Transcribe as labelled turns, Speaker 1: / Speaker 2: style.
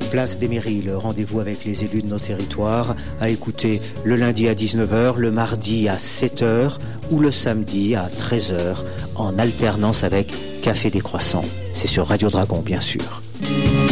Speaker 1: place des mairies, le rendez-vous avec les élus de nos territoires, à écouter le lundi à 19h, le mardi à 7h ou le samedi à 13h, en alternance avec Café des Croissants. C'est sur Radio Dragon, bien sûr.